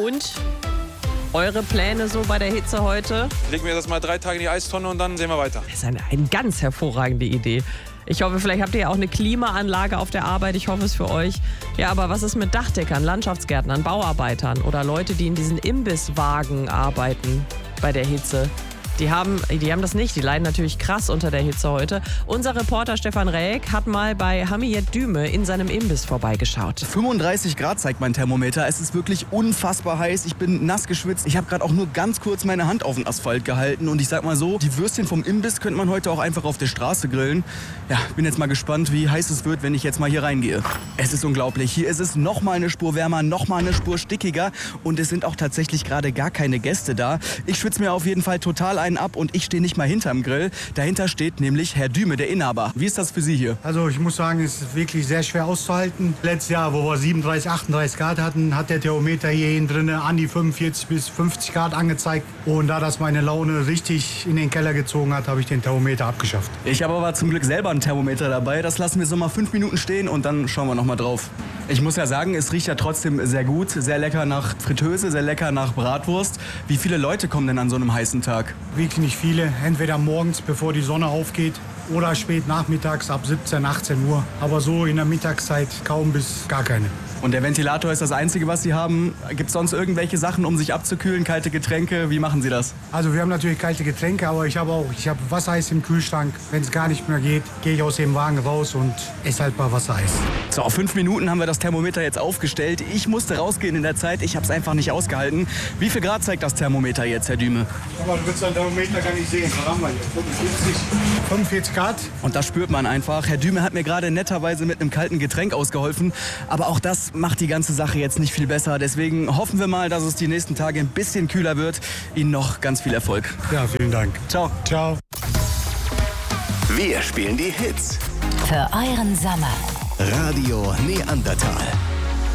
Und eure Pläne so bei der Hitze heute? Legen wir das mal 3 Tage in die Eistonne und dann sehen wir weiter. Das ist eine ganz hervorragende Idee. Ich hoffe, vielleicht habt ihr ja auch eine Klimaanlage auf der Arbeit. Ich hoffe es für euch. Ja, aber was ist mit Dachdeckern, Landschaftsgärtnern, Bauarbeitern oder Leute, die in diesen Imbisswagen arbeiten bei der Hitze? Die haben das nicht. Die leiden natürlich krass unter der Hitze heute. Unser Reporter Stefan Räck hat mal bei Hamiyet Düme in seinem Imbiss vorbeigeschaut. 35 Grad zeigt mein Thermometer. Es ist wirklich unfassbar heiß. Ich bin nass geschwitzt. Ich habe gerade auch nur ganz kurz meine Hand auf den Asphalt gehalten. Und ich sag mal so, die Würstchen vom Imbiss könnte man heute auch einfach auf der Straße grillen. Ja, bin jetzt mal gespannt, wie heiß es wird, wenn ich jetzt mal hier reingehe. Es ist unglaublich. Hier ist es noch mal eine Spur wärmer, noch mal eine Spur stickiger. Und es sind auch tatsächlich gerade gar keine Gäste da. Ich schwitze mir auf jeden Fall total ein ab und ich stehe nicht mal hinterm Grill. Dahinter steht nämlich Herr Düme, der Inhaber. Wie ist das für Sie hier? Also ich muss sagen, es ist wirklich sehr schwer auszuhalten. Letztes Jahr, wo wir 37, 38 Grad hatten, hat der Thermometer hier hinten drin an die 45 bis 50 Grad angezeigt. Und da das meine Laune richtig in den Keller gezogen hat, habe ich den Thermometer abgeschafft. Ich habe aber zum Glück selber ein Thermometer dabei. Das lassen wir so mal 5 Minuten stehen und dann schauen wir noch mal drauf. Ich muss ja sagen, es riecht ja trotzdem sehr gut. Sehr lecker nach Fritteuse, sehr lecker nach Bratwurst. Wie viele Leute kommen denn an so einem heißen Tag? Wirklich nicht viele. Entweder morgens, bevor die Sonne aufgeht, oder spät nachmittags ab 17, 18 Uhr. Aber so in der Mittagszeit kaum bis gar keine. Und der Ventilator ist das Einzige, was Sie haben. Gibt es sonst irgendwelche Sachen, um sich abzukühlen? Kalte Getränke? Wie machen Sie das? Also wir haben natürlich kalte Getränke, aber ich habe Wassereis im Kühlschrank. Wenn es gar nicht mehr geht, gehe ich aus dem Wagen raus und esse halt mal Wassereis. So, auf 5 Minuten haben wir das Thermometer jetzt aufgestellt. Ich musste rausgehen in der Zeit. Ich habe es einfach nicht ausgehalten. Wie viel Grad zeigt das Thermometer jetzt, Herr Düme? Aber du willst dein Thermometer gar nicht sehen. Was haben wir hier? 45 Grad. Und das spürt man einfach. Herr Düme hat mir gerade netterweise mit einem kalten Getränk ausgeholfen. Aber auch das macht die ganze Sache jetzt nicht viel besser. Deswegen hoffen wir mal, dass es die nächsten Tage ein bisschen kühler wird. Ihnen noch ganz viel Erfolg. Ja, vielen Dank. Ciao. Ciao. Wir spielen die Hits. Für euren Sommer. Radio Neandertal.